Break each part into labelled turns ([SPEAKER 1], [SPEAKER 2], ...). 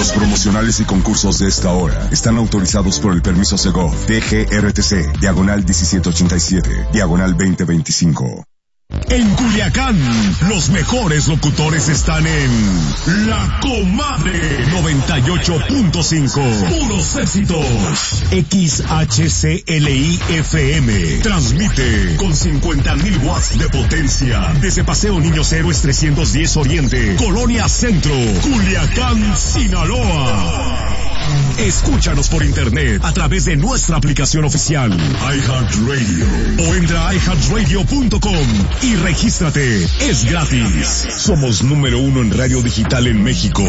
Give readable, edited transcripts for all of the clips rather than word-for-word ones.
[SPEAKER 1] Los promocionales y concursos de esta hora están autorizados por el permiso Segov, DGRTC, diagonal 1787, diagonal 2025.
[SPEAKER 2] En Culiacán, los mejores locutores están en La Comadre 98.5. Puros éxitos. XHCLI FM. Transmite con 50,000 watts de potencia. Desde Paseo Niños Héroes 310 Oriente, Colonia Centro, Culiacán, Sinaloa. Escúchanos por internet a través de nuestra aplicación oficial iHeartRadio o entra a iHeartRadio.com y regístrate, es gratis. Somos número 1 en radio digital en México.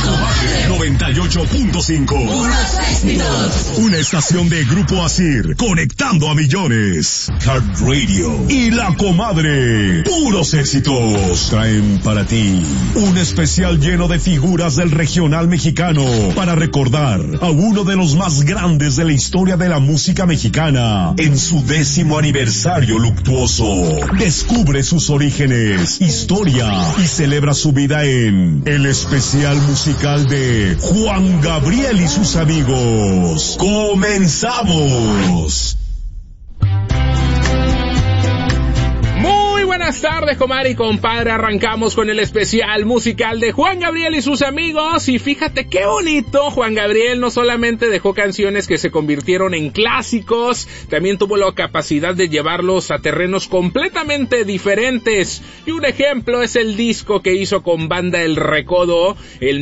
[SPEAKER 2] 98.5. Una estación de Grupo Asir, conectando a millones. Heart Radio y La Comadre, puros éxitos, traen para ti un especial lleno de figuras del regional mexicano para recordar a uno de los más grandes de la historia de la música mexicana en su 10º aniversario luctuoso. Descubre sus orígenes, historia y celebra su vida en el especial musical de Juan Gabriel y sus amigos. ¡Comenzamos!
[SPEAKER 3] Buenas tardes, comadre y compadre. Arrancamos con el especial musical de Juan Gabriel y sus amigos. Y fíjate qué bonito. Juan Gabriel no solamente dejó canciones que se convirtieron en clásicos, también tuvo la capacidad de llevarlos a terrenos completamente diferentes. Y un ejemplo es el disco que hizo con Banda El Recodo en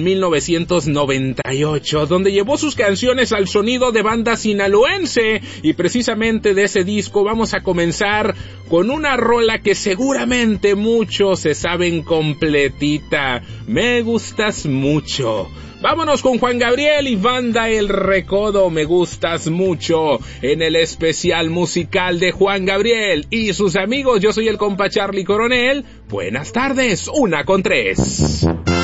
[SPEAKER 3] 1998, donde llevó sus canciones al sonido de banda sinaloense. Y precisamente de ese disco vamos a comenzar con una rola que seguramente muchos se saben completita. Me gustas mucho. Vámonos con Juan Gabriel y Banda El Recodo. Me gustas mucho en el especial musical de Juan Gabriel y sus amigos. Yo soy el compa Charlie Coronel. Buenas tardes, 1:03.